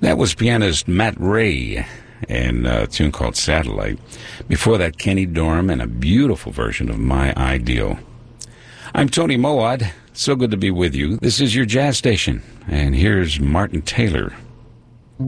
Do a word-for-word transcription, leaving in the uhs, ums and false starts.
That was pianist Matt Ray and a tune called Satellite. Before that, Kenny Dorham and a beautiful version of My Ideal. I'm Tony Moad. So good to be with you. This is your jazz station. And here's Martin Taylor